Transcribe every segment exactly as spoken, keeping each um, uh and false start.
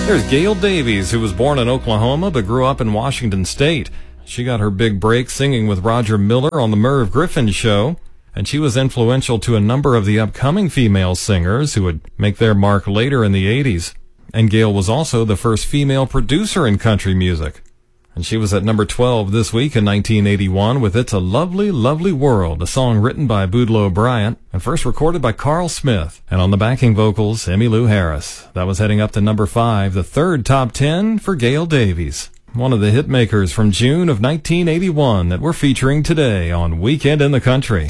There's Gail Davies, who was born in Oklahoma but grew up in Washington State. She got her big break singing with Roger Miller on the Merv Griffin Show, and she was influential to a number of the upcoming female singers who would make their mark later in the eighties. And Gail was also the first female producer in country music. And she was at number twelve this week in nineteen eighty-one with It's a Lovely, Lovely World, a song written by Boudleaux Bryant and first recorded by Carl Smith. And on the backing vocals, Emmylou Harris. That was heading up to number five, the third top ten for Gail Davies, one of the hit makers from June of nineteen eighty-one that we're featuring today on Weekend in the Country.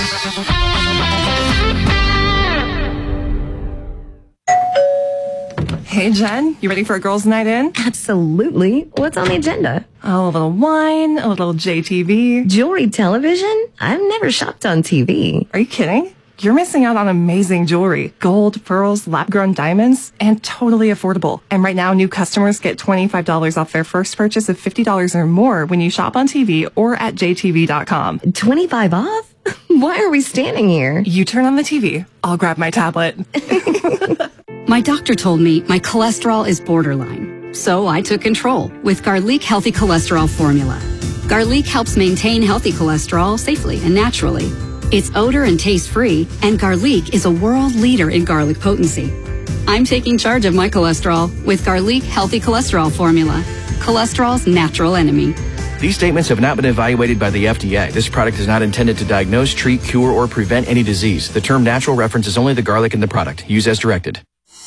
Hey, Jen, you ready for a girls' night in? Absolutely. What's on the agenda? Oh, a little wine, a little J T V. Jewelry television? I've never shopped on T V. Are you kidding? You're missing out on amazing jewelry. Gold, pearls, lab-grown diamonds, and totally affordable. And right now, new customers get twenty-five dollars off their first purchase of fifty dollars or more when you shop on T V or at J T V dot com. twenty-five off? Why are we standing here? You turn on the T V. I'll grab my tablet. My doctor told me my cholesterol is borderline, so I took control with Garlic Healthy Cholesterol Formula. Garlic helps maintain healthy cholesterol safely and naturally. It's odor and taste-free, and Garlic is a world leader in garlic potency. I'm taking charge of my cholesterol with Garlic Healthy Cholesterol Formula, cholesterol's natural enemy. These statements have not been evaluated by the F D A. This product is not intended to diagnose, treat, cure, or prevent any disease. The term natural references only the garlic in the product. Use as directed.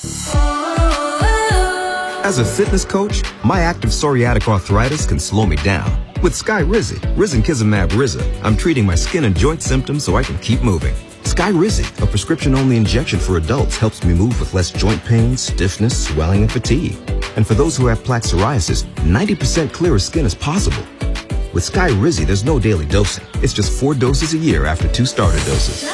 As a fitness coach, my active psoriatic arthritis can slow me down. With Skyrizi, risankizumab Riza, I'm treating my skin and joint symptoms so I can keep moving. Skyrizi, a prescription-only injection for adults, helps me move with less joint pain, stiffness, swelling, and fatigue. And for those who have plaque psoriasis, ninety percent clearer skin is possible. With Skyrizi, there's no daily dosing. It's just four doses a year after two starter doses.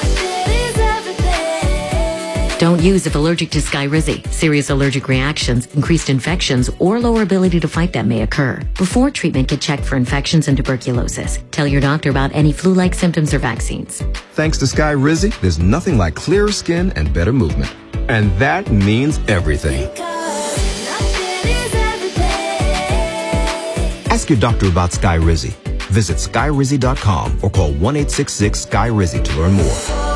Don't use if allergic to Skyrizi. Serious allergic reactions, increased infections, or lower ability to fight them may occur. Before treatment, get checked for infections and tuberculosis. Tell your doctor about any flu-like symptoms or vaccines. Thanks to Skyrizi, there's nothing like clearer skin and better movement. And that means everything. Ask your doctor about Skyrizi. Visit Skyrizi dot com or call one eight six six Sky Rizi to learn more.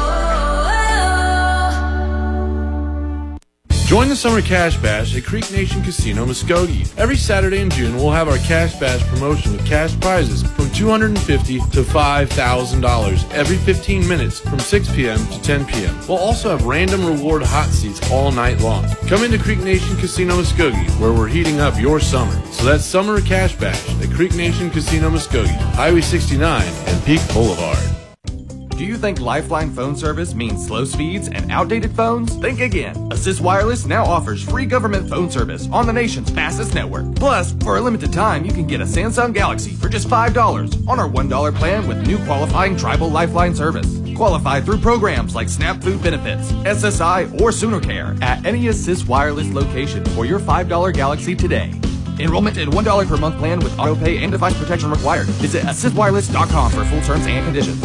Join the Summer Cash Bash at Creek Nation Casino Muskogee. Every Saturday in June, we'll have our Cash Bash promotion with cash prizes from two hundred fifty dollars to five thousand dollars every fifteen minutes from six p.m. to ten p.m. We'll also have random reward hot seats all night long. Come into Creek Nation Casino Muskogee, where we're heating up your summer. So that's Summer Cash Bash at Creek Nation Casino Muskogee, Highway sixty-nine and Peak Boulevard. Do you think Lifeline phone service means slow speeds and outdated phones? Think again. Assist Wireless now offers free government phone service on the nation's fastest network. Plus, for a limited time, you can get a Samsung Galaxy for just five dollars on our one dollar plan with new qualifying tribal Lifeline service. Qualify through programs like SNAP Food Benefits, S S I, or SoonerCare at any Assist Wireless location for your five dollar Galaxy today. Enrollment in one dollar per month plan with auto pay and device protection required. Visit assist wireless dot com for full terms and conditions.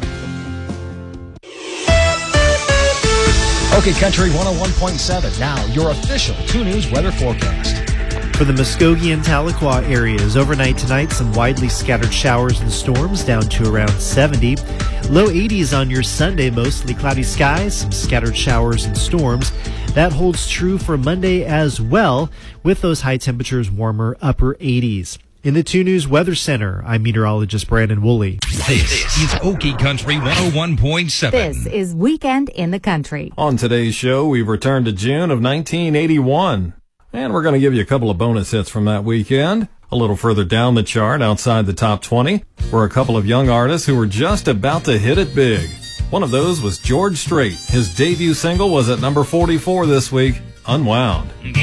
Okay, Country one oh one point seven. Now, your official two News weather forecast. For the Muskogee and Tahlequah areas, overnight tonight, some widely scattered showers and storms down to around seventy. Low eighties on your Sunday, mostly cloudy skies, some scattered showers and storms. That holds true for Monday as well, with those high temperatures warmer upper eighties. In the two News Weather Center, I'm meteorologist Brandon Woolley. This is Okie Country one oh one point seven. This is Weekend in the Country. On today's show, we've returned to June of nineteen eighty-one. And we're going to give you a couple of bonus hits from that weekend. A little further down the chart, outside the top twenty, were a couple of young artists who were just about to hit it big. One of those was George Strait. His debut single was at number forty-four this week, Unwound. Get